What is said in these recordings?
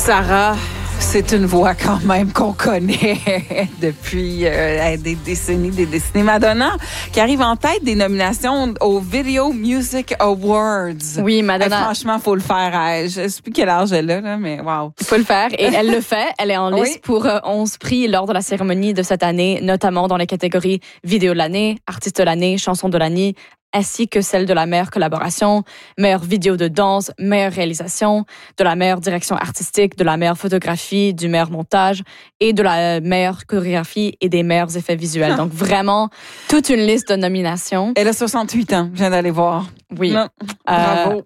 Sarah, c'est une voix quand même qu'on connaît depuis des décennies. Madonna, qui arrive en tête des nominations aux Video Music Awards. Oui, Madonna. Franchement, il faut le faire. Je ne sais plus quel âge elle a, mais wow. Il faut le faire. Et elle le fait. Elle est en liste Oui. pour 11 prix lors de la cérémonie de cette année, notamment dans les catégories Vidéo de l'année, Artiste de l'année, Chanson de l'année, ainsi que celle de la meilleure collaboration, meilleure vidéo de danse, meilleure réalisation, de la meilleure direction artistique, de la meilleure photographie, du meilleur montage et de la meilleure chorégraphie et des meilleurs effets visuels. Donc vraiment, toute une liste de nominations. Elle a 68 ans, je viens d'aller voir. Oui. Non. Bravo.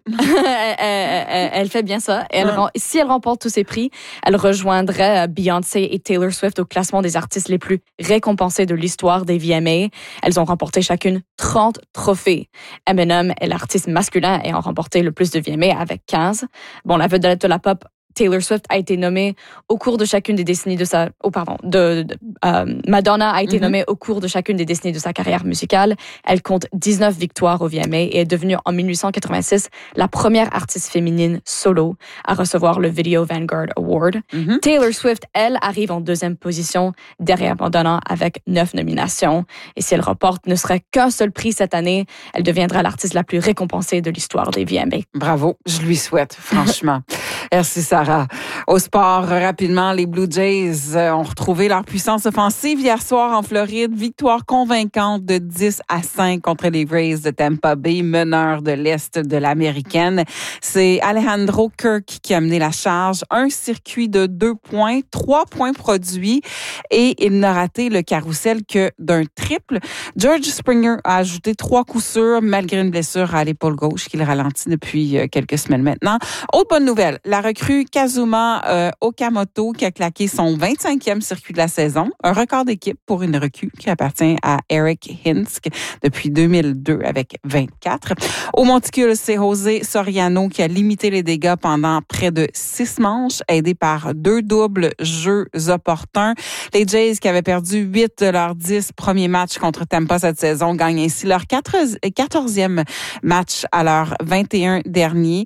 Elle fait bien ça. Si elle remporte tous ces prix, elle rejoindrait Beyoncé et Taylor Swift au classement des artistes les plus récompensés de l'histoire des VMA. Elles ont remporté chacune 30 trophées. Eminem est l'artiste masculin ayant remporté le plus de VMA avec 15. Bon, la vedette de la pop Taylor Swift a été nommée au cours de chacune des décennies de sa... Madonna a été nommée au cours de chacune des décennies de sa carrière musicale. Elle compte 19 victoires au VMA et est devenue en 1886 la première artiste féminine solo à recevoir le Video Vanguard Award. Taylor Swift, elle, arrive en deuxième position derrière Madonna avec 9 nominations. Et si elle remporte ne serait qu'un seul prix cette année, elle deviendra l'artiste la plus récompensée de l'histoire des VMA. Bravo, je lui souhaite, franchement. Merci, Sarah. Au sport, rapidement, les Blue Jays ont retrouvé leur puissance offensive hier soir en Floride. Victoire convaincante de 10-5 contre les Rays de Tampa Bay, meneurs de l'Est de l'Américaine. C'est Alejandro Kirk qui a mené la charge. Un circuit de 2 points, 3 points produits et il n'a raté le carrousel que d'un triple. George Springer a ajouté 3 coups sûrs malgré une blessure à l'épaule gauche qui le ralentit depuis quelques semaines maintenant. Autre bonne nouvelle, la recrue Kazuma Okamoto qui a claqué son 25e circuit de la saison. Un record d'équipe pour une recrue qui appartient à Eric Hinsk depuis 2002 avec 24. Au monticule, c'est José Soriano qui a limité les dégâts pendant près de 6 manches, aidé par 2 doubles jeux opportuns. Les Jays qui avaient perdu 8 de leurs 10 premiers matchs contre Tampa cette saison gagnent ainsi leur 14e match à leurs 21 derniers.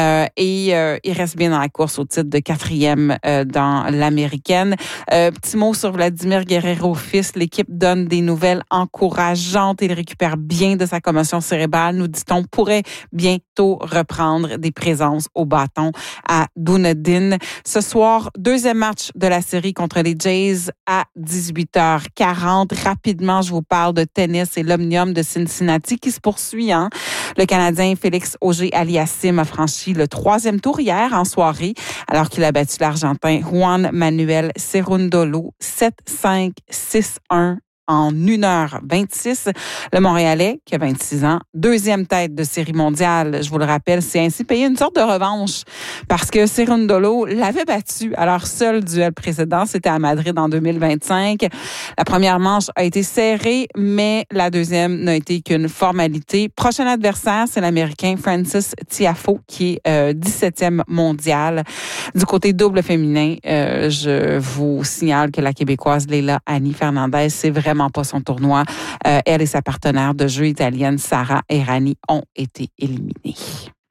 Il reste bien dans la course au titre de 4e dans l'américaine. Petit mot sur Vladimir Guerrero fils. L'équipe donne des nouvelles encourageantes. Il récupère bien de sa commotion cérébrale. Nous dit-on pourrait bientôt reprendre des présences au bâton à Dunedin. Ce soir, 2e match de la série contre les Jays à 18h40. Rapidement, je vous parle de tennis et l'Omnium de Cincinnati qui se poursuit. Le Canadien Félix Auger-Aliassime a franchi le 3e tour hier en soirée, alors qu'il a battu l'Argentin Juan Manuel Cerundolo 7-5, 6-1 en 1h26. Le Montréalais, qui a 26 ans, 2e tête de série mondiale, je vous le rappelle, s'est ainsi payé une sorte de revanche parce que Cerundolo l'avait battu à leur seul duel précédent. C'était à Madrid en 2025. La première manche a été serrée, mais la deuxième n'a été qu'une formalité. Prochain adversaire, c'est l'Américain Francis Tiafoe, qui est 17e mondial. Du côté double féminin, je vous signale que la Québécoise Leila Annie Fernandez, c'est vraiment pas son tournoi. Elle et sa partenaire de jeu italienne Sara Errani ont été éliminés.